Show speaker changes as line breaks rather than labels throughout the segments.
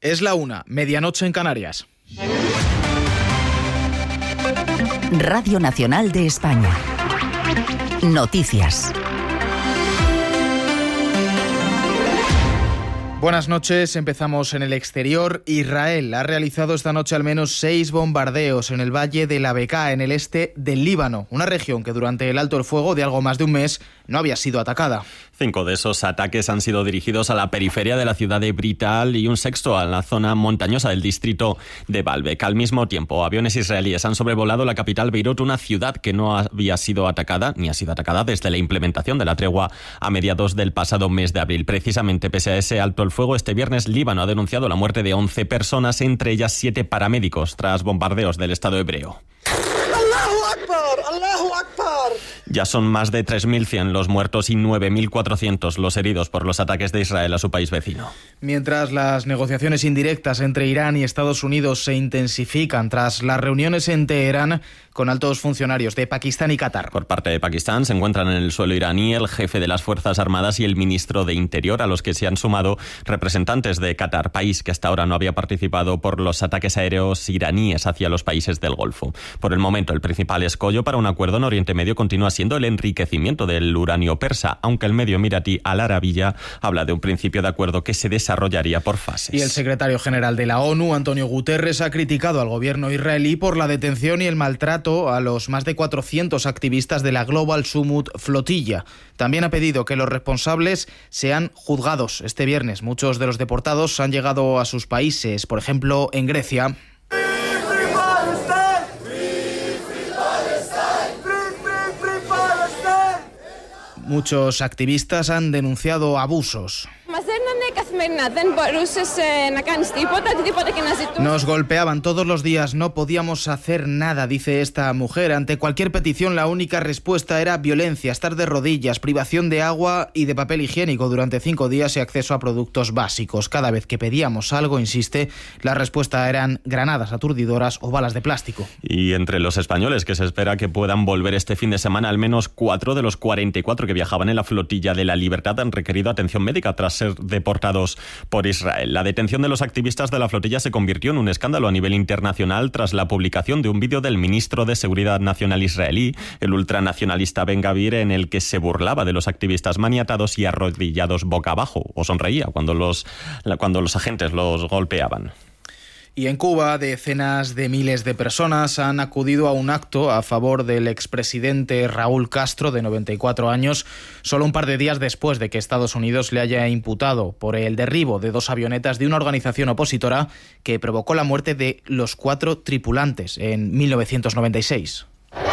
Es la 1, medianoche en Canarias.
Radio Nacional de España. Noticias.
Buenas noches, empezamos en el exterior. Israel ha realizado esta noche al menos 6 bombardeos en el valle de la Bekaa, en el este del Líbano, una región que durante el alto el fuego de algo más de un mes no había sido atacada.
5 de esos ataques han sido dirigidos a la periferia de la ciudad de Brital y un sexto a la zona montañosa del distrito de Baalbek. Al mismo tiempo, aviones israelíes han sobrevolado la capital Beirut, una ciudad que no había sido atacada, ni ha sido atacada desde la implementación de la tregua a mediados del pasado mes de abril. Precisamente pese a ese alto el fuego, este viernes Líbano ha denunciado la muerte de 11 personas, entre ellas 7 paramédicos, tras bombardeos del Estado hebreo. Ya son más de 3.100 los muertos y 9.400 los heridos por los ataques de Israel a su país vecino.
Mientras las negociaciones indirectas entre Irán y Estados Unidos se intensifican tras las reuniones en Teherán con altos funcionarios de Pakistán y Qatar.
Por parte de Pakistán se encuentran en el suelo iraní el jefe de las Fuerzas Armadas y el ministro de Interior, a los que se han sumado representantes de Qatar, país que hasta ahora no había participado por los ataques aéreos iraníes hacia los países del Golfo. Por el momento, el principal escollo para un acuerdo en Oriente Medio continúa siendo el enriquecimiento del uranio persa, aunque el medio emiratí Al Arabiya habla de un principio de acuerdo que se desarrollaría por fases.
Y el secretario general de la ONU, Antonio Guterres, ha criticado al gobierno israelí por la detención y el maltrato a los más de 400 activistas de la Global Summit Flotilla. También ha pedido que los responsables sean juzgados este viernes. Muchos de los deportados han llegado a sus países, por ejemplo, en Grecia. Muchos activistas han denunciado abusos. Nos golpeaban todos los días, no podíamos hacer nada, dice esta mujer. Ante cualquier petición, la única respuesta era violencia, estar de rodillas, privación de agua y de papel higiénico durante 5 días y acceso a productos básicos. Cada vez que pedíamos algo, insiste, la respuesta eran granadas aturdidoras o balas de plástico.
Y entre los españoles que se espera que puedan volver este fin de semana, al menos 4 de los 44 que viajaban en la flotilla de la Libertad han requerido atención médica tras ser deportados por Israel. La detención de los activistas de la flotilla se convirtió en un escándalo a nivel internacional tras la publicación de un vídeo del ministro de Seguridad Nacional israelí, el ultranacionalista Ben Gvir, en el que se burlaba de los activistas maniatados y arrodillados boca abajo, o sonreía cuando los agentes los golpeaban.
Y en Cuba, decenas de miles de personas han acudido a un acto a favor del expresidente Raúl Castro, de 94 años, solo un par de días después de que Estados Unidos le haya imputado por el derribo de 2 avionetas de una organización opositora que provocó la muerte de los 4 tripulantes en 1996.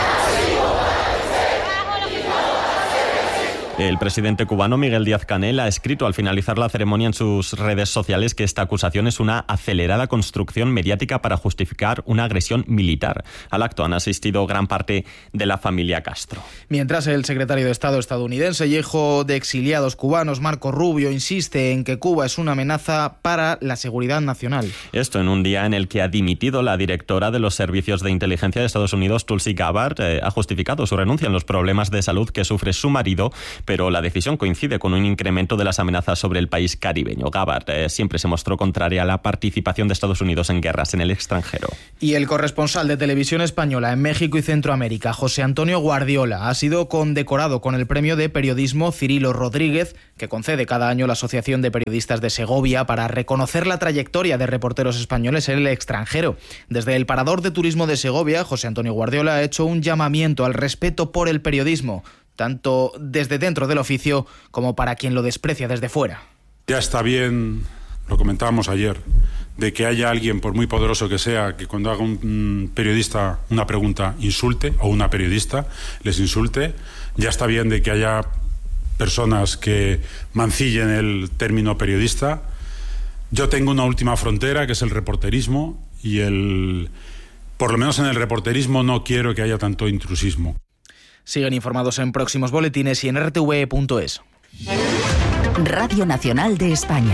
El presidente cubano Miguel Díaz-Canel ha escrito al finalizar la ceremonia en sus redes sociales que esta acusación es una acelerada construcción mediática para justificar una agresión militar. Al acto han asistido gran parte de la familia Castro.
Mientras, el secretario de Estado estadounidense y hijo de exiliados cubanos, Marco Rubio, insiste en que Cuba es una amenaza para la seguridad nacional.
Esto en un día en el que ha dimitido la directora de los servicios de inteligencia de Estados Unidos, Tulsi Gabbard. Ha justificado su renuncia en los problemas de salud que sufre su marido, pero la decisión coincide con un incremento de las amenazas sobre el país caribeño. Gabbard siempre se mostró contraria a la participación de Estados Unidos en guerras en el extranjero.
Y el corresponsal de Televisión Española en México y Centroamérica, José Antonio Guardiola, ha sido condecorado con el premio de periodismo Cirilo Rodríguez, que concede cada año la Asociación de Periodistas de Segovia, para reconocer la trayectoria de reporteros españoles en el extranjero. Desde el Parador de Turismo de Segovia, José Antonio Guardiola ha hecho un llamamiento al respeto por el periodismo, tanto desde dentro del oficio como para quien lo desprecia desde fuera.
Ya está bien, lo comentábamos ayer, de que haya alguien, por muy poderoso que sea, que cuando haga un periodista una pregunta insulte, o una periodista les insulte. Ya está bien de que haya personas que mancillen el término periodista. Yo tengo una última frontera, que es el reporterismo, y por lo menos en el reporterismo no quiero que haya tanto intrusismo.
Siguen informados en próximos boletines y en rtv.es.
Radio Nacional de España.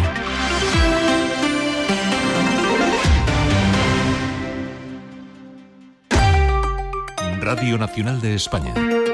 Radio Nacional de España.